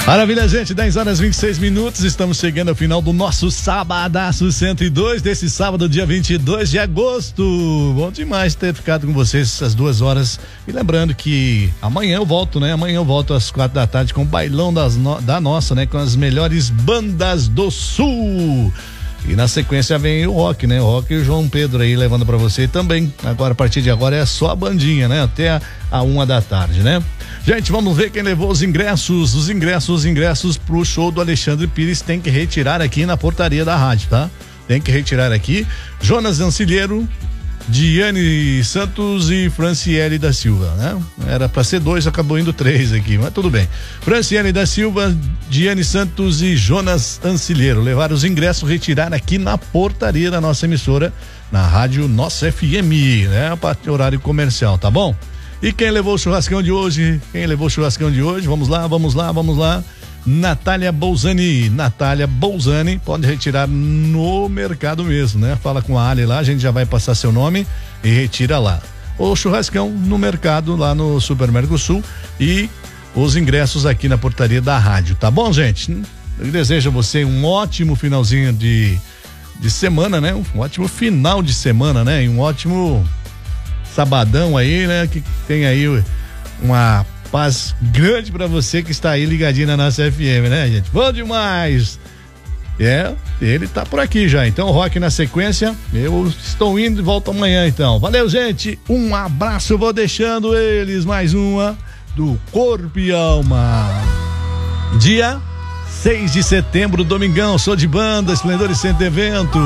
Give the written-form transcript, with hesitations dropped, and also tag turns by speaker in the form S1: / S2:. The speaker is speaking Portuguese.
S1: Maravilha, gente, 10 horas 26 minutos, estamos chegando ao final do nosso Sabadaço 102, desse sábado, dia 22 de agosto. Bom demais ter ficado com vocês essas 2 horas. E lembrando que amanhã eu volto, né? Amanhã eu volto às 4 da tarde com o bailão da nossa, né? Com as melhores bandas do Sul. E na sequência vem o rock, né? O rock e o João Pedro aí levando pra você também. Agora, a partir de agora é só a bandinha, né? Até a 1 da tarde, né? Gente, vamos ver quem levou os ingressos. Os ingressos pro show do Alexandre Pires tem que retirar aqui na portaria da rádio, tá? Tem que retirar aqui. Jonas Ancilheiro, Diane Santos e Franciele da Silva, né? Era pra ser 2, acabou indo 3 aqui, mas tudo bem. Franciele da Silva, Diane Santos e Jonas Ancilheiro levaram os ingressos, retirar aqui na portaria da nossa emissora, na rádio Nossa FM, né? Para horário comercial, tá bom? E quem levou o churrascão de hoje? Vamos lá. Natália Bolzani, pode retirar no mercado mesmo, né? Fala com a Ali lá, a gente já vai passar seu nome e retira lá. O churrascão no mercado, lá no Supermercosul, e os ingressos aqui na portaria da rádio, tá bom, gente? Eu desejo a você um ótimo finalzinho de semana, né? Um ótimo final de semana, né? E um ótimo sabadão aí, né? Que tem aí uma paz grande pra você que está aí ligadinho na nossa FM, né, gente? Bom demais! Ele tá por aqui já, então rock na sequência, eu estou indo e volto amanhã então. Valeu, gente, um abraço, vou deixando eles mais uma do Corpo e Alma. Dia 6 de setembro, domingão, sou de banda, Esplendor e Centro Evento.